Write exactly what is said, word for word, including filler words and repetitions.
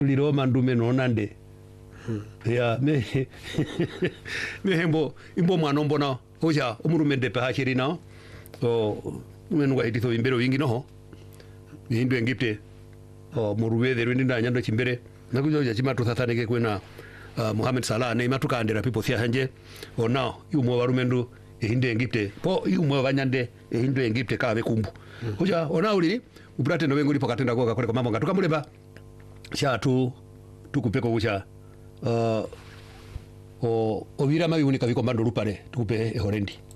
liroma ndume nonande hmm. ya me me hembo imbo mwana mbona hoja umurume ndepe hachiri na o menu editho imbero wingi no hindu engipte o muruwethe rwindi na nyando chimbere nakujoja chimatu thathanike kwena uh, Mohamed Salah ne matukandira people cia hanje o now yumo warumendu ehinde engipte po yumo banyande ehinde engipte ka bekumbu hmm. hoja ona uli ubrate no wengu lipo katenda kwa kole mambo ngatuka muleba cha tu tukupeko kucha uh, o ovira mabi unika biko mbando lupare tukupe ehorendi